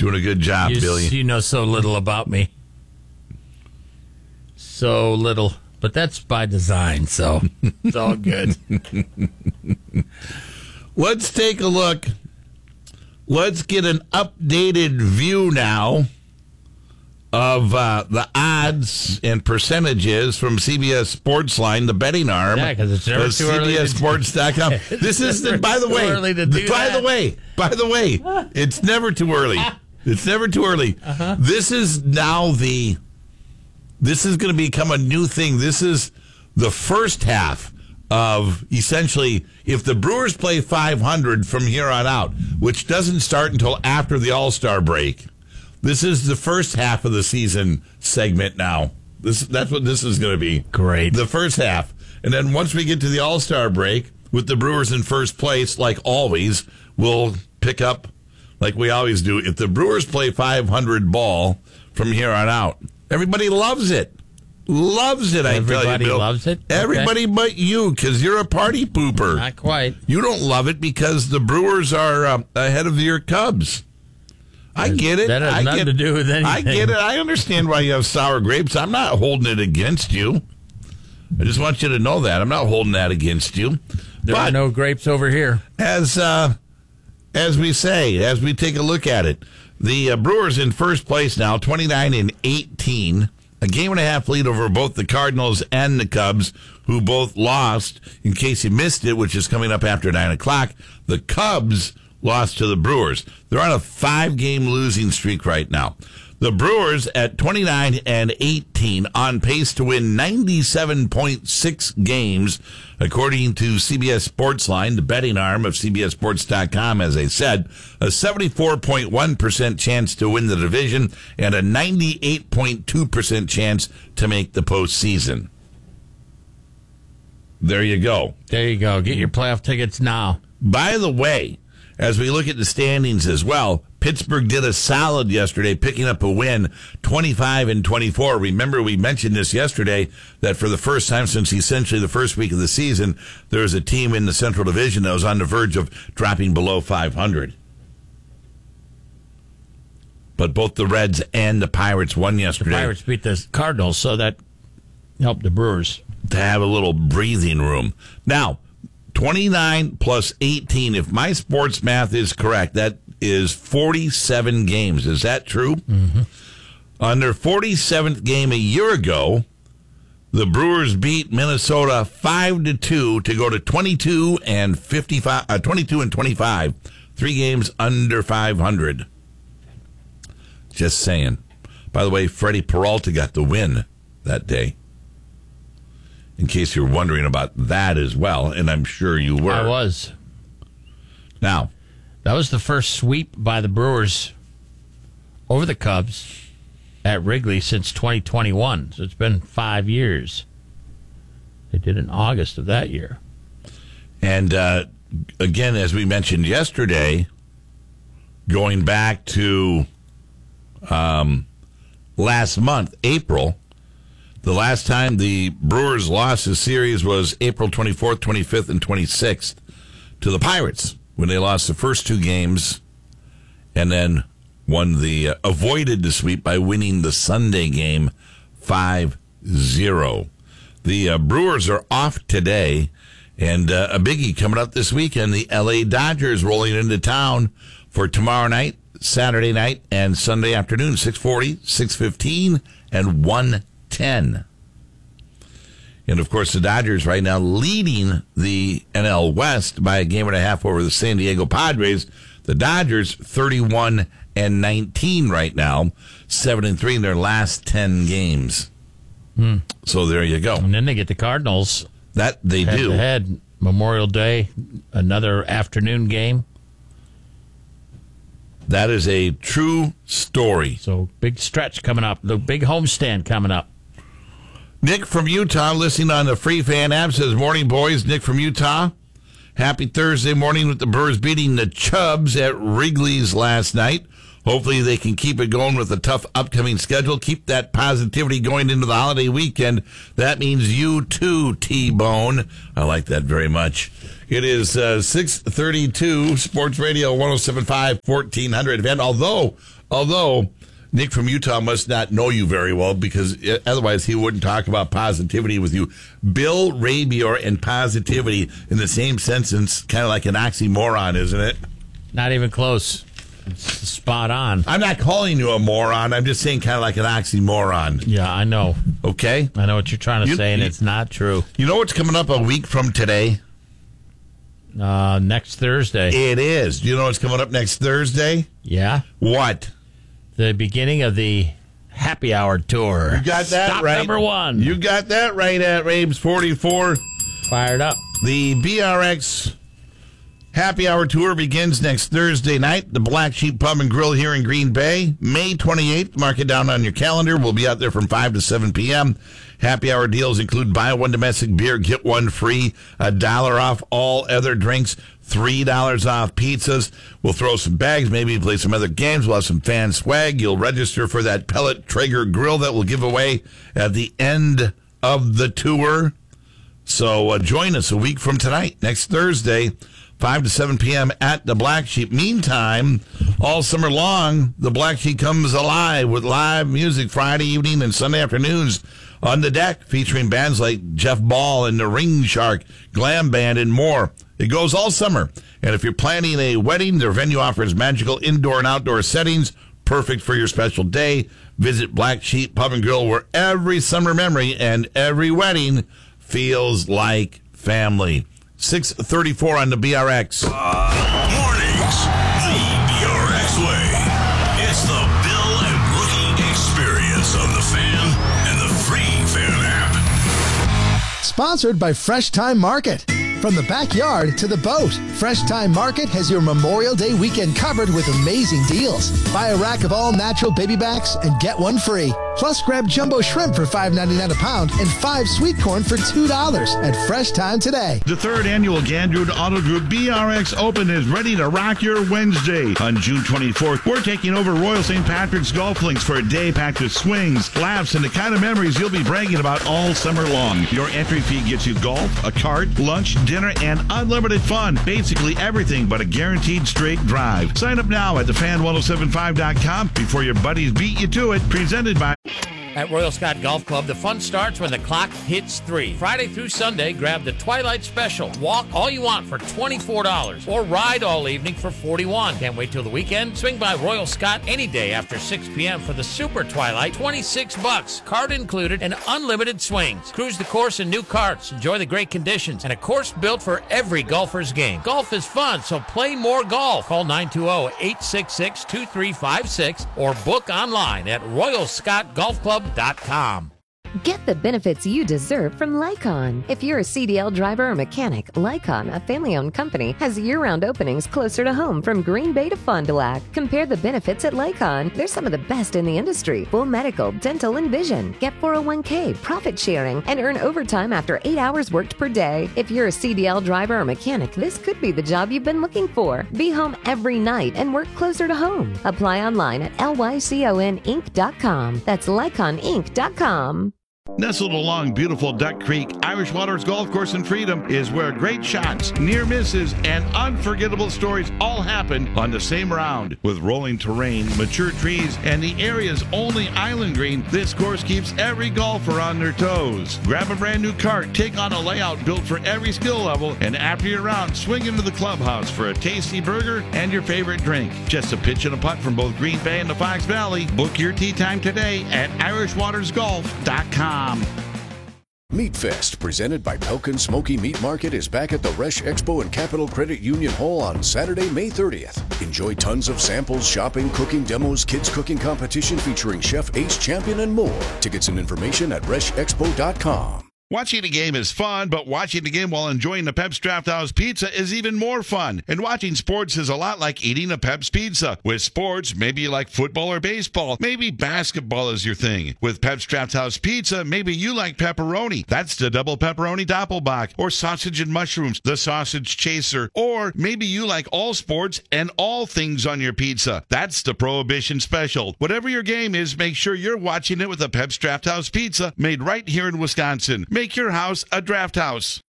Doing a good job, Billy. You know so little about me. So little. But that's by design, so it's all good. Let's take a look. Let's get an updated view now of the odds and percentages from CBS Sportsline, the betting arm. Yeah, because it's never too early. CBSSports.com. This is, by the way, it's never too early. It's never too early. Uh-huh. This is now this is going to become a new thing. This is the first half of, essentially, if the Brewers play 500 from here on out, which doesn't start until after the All-Star break, this is the first half of the season segment now. That's what this is going to be. Great. The first half. And then once we get to the All-Star break, with the Brewers in first place, like always, we'll pick up, like we always do. If the Brewers play 500 ball from here on out, everybody loves it. Loves it, I tell you, Bill. Everybody loves it? Everybody but you, because you're a party pooper. Not quite. You don't love it because the Brewers are ahead of your Cubs. I get it. That has nothing to do with anything. I get it. I understand why you have sour grapes. I'm not holding it against you. I just want you to know that. I'm not holding that against you. There are no grapes over here. As we say, as we take a look at it, the Brewers in first place now, 29-18, a game and a half lead over both the Cardinals and the Cubs, who both lost. In case you missed it, which is coming up after 9 o'clock, the Cubs lost to the Brewers. They're on a 5-game losing streak right now. The Brewers at 29-18 on pace to win 97.6 games, according to CBS Sportsline, the betting arm of CBSSports.com, as I said, a 74.1% chance to win the division and a 98.2% chance to make the postseason. There you go. There you go. Get your playoff tickets now. By the way, as we look at the standings as well, Pittsburgh did a solid yesterday, picking up a win, 25-24. Remember, we mentioned this yesterday, that for the first time since essentially the first week of the season, there was a team in the Central Division that was on the verge of dropping below 500. But both the Reds and the Pirates won yesterday. The Pirates beat the Cardinals, so that helped the Brewers to have a little breathing room. Now, 29 plus 18, if my sports math is correct, that is 47 games. Is that true? Mm-hmm. On their 47th game a year ago, the Brewers beat Minnesota 5-2 to go to 22-25, 3 games under 500. Just saying. By the way, Freddie Peralta got the win that day. In case you're wondering about that as well, and I'm sure you were. I was. Now, that was the first sweep by the Brewers over the Cubs at Wrigley since 2021. So it's been 5 years. They did in August of that year. And again, as we mentioned yesterday, going back to last month, April, the last time the Brewers lost a series was April 24th, 25th, and 26th to the Pirates, when they lost the first 2 games and then avoided the sweep by winning the Sunday game 5-0. The Brewers are off today, and a biggie coming up this weekend, the LA Dodgers rolling into town for tomorrow night, Saturday night, and Sunday afternoon, 6:40, 6:15, and 1:10. And, of course, the Dodgers right now leading the NL West by a game and a half over the San Diego Padres. The Dodgers 31-19 right now, 7-3 in their last 10 games. So there you go. And then they get the Cardinals. That they do. Head Memorial Day, another afternoon game. That is a true story. So big stretch coming up. The big homestand coming up. Nick from Utah, listening on the Free Fan app, says, "Morning, boys." Nick from Utah. Happy Thursday morning with the Brewers beating the Chubs at Wrigley's last night. Hopefully they can keep it going with a tough upcoming schedule. Keep that positivity going into the holiday weekend. That means you too, T-Bone. I like that very much. It is 6:32, Sports Radio 107.5, 1400. And although Although Nick from Utah must not know you very well, because otherwise he wouldn't talk about positivity with you. Bill Rabior and positivity in the same sentence, kind of like an oxymoron, isn't it? Not even close. It's spot on. I'm not calling you a moron. I'm just saying kind of like an oxymoron. Yeah, I know. Okay? I know what you're trying to say, and it's not true. You know what's coming up a week from today? Next Thursday. It is. Do you know what's coming up next Thursday? Yeah. What? The beginning of the Happy Hour Tour. You got that Stop right. number 1. You got that right at Rabes 44. Fired up. The BRX Happy Hour Tour begins next Thursday night. The Black Sheep Pub and Grill here in Green Bay. May 28th. Mark it down on your calendar. We'll be out there from 5 to 7 p.m. Happy Hour deals include buy one domestic beer, get one free, $1 off all other drinks, $3 off pizzas. We'll throw some bags, maybe play some other games. We'll have some fan swag. You'll register for that pellet Traeger grill that we'll give away at the end of the tour. So join us a week from tonight, next Thursday, 5 to 7 p.m. at the Black Sheep. Meantime, all summer long, the Black Sheep comes alive with live music Friday evening and Sunday afternoons on the deck, featuring bands like Jeff Ball and the Ring Shark, Glam Band, and more. It goes all summer. And if you're planning a wedding, their venue offers magical indoor and outdoor settings, perfect for your special day. Visit Black Sheep Pub and Grill, where every summer memory and every wedding feels like family. 6:34 on the BRX. Mornings, the BRX way. It's the Bill and Rookie experience on the Fan and the free Fan app. Sponsored by Fresh Time Market. From the backyard to the boat, Fresh Time Market has your Memorial Day weekend covered with amazing deals. Buy a rack of all natural baby backs and get one free. Plus, grab jumbo shrimp for $5.99 a pound and 5 sweet corn for $2 at Fresh Time today. The third annual Gandrud Auto Group BRX Open is ready to rock your Wednesday. On June 24th, we're taking over Royal St. Patrick's Golf Links for a day packed with swings, laughs, and the kind of memories you'll be bragging about all summer long. Your entry fee gets you golf, a cart, lunch, dinner, and unlimited fun. Basically everything but a guaranteed straight drive. Sign up now at thefan1075.com before your buddies beat you to it. Presented by... At Royal Scott Golf Club, the fun starts when the clock hits 3. Friday through Sunday, grab the Twilight Special. Walk all you want for $24 or ride all evening for $41. Can't wait till the weekend? Swing by Royal Scott any day after 6 p.m. for the Super Twilight, $26. Card included and unlimited swings. Cruise the course in new carts. Enjoy the great conditions and a course built for every golfer's game. Golf is fun, so play more golf. Call 920-866-2356 or book online at royalscottgolfclub.com. Get the benefits you deserve from Lycon. If you're a CDL driver or mechanic, Lycon, a family-owned company, has year-round openings closer to home from Green Bay to Fond du Lac. Compare the benefits at Lycon. They're some of the best in the industry. Full medical, dental, and vision. Get 401k, profit sharing, and earn overtime after 8 hours worked per day. If you're a CDL driver or mechanic, this could be the job you've been looking for. Be home every night and work closer to home. Apply online at lyconinc.com. That's lyconinc.com. Nestled along beautiful Duck Creek, Irish Waters Golf Course in Freedom is where great shots, near misses, and unforgettable stories all happen on the same round. With rolling terrain, mature trees, and the area's only island green, this course keeps every golfer on their toes. Grab a brand new cart, take on a layout built for every skill level, and after your round, swing into the clubhouse for a tasty burger and your favorite drink. Just a pitch and a putt from both Green Bay and the Fox Valley. Book your tee time today at irishwatersgolf.com. Meat Fest, presented by Pelkin Smoky Meat Market, is back at the Resch Expo and Capital Credit Union Hall on Saturday, May 30th. Enjoy tons of samples, shopping, cooking demos, kids cooking competition featuring Chef Ace Champion, and more. Tickets and information at reschexpo.com. Watching a game is fun, but watching the game while enjoying the Pep's Draft House Pizza is even more fun. And watching sports is a lot like eating a Pep's Pizza. With sports, maybe you like football or baseball. Maybe basketball is your thing. With Pep's Draft House Pizza, maybe you like pepperoni. That's the double pepperoni doppelbock. Or sausage and mushrooms, the sausage chaser. Or maybe you like all sports and all things on your pizza. That's the Prohibition Special. Whatever your game is, make sure you're watching it with a Pep's Draft House Pizza made right here in Wisconsin. Make your house a draft house.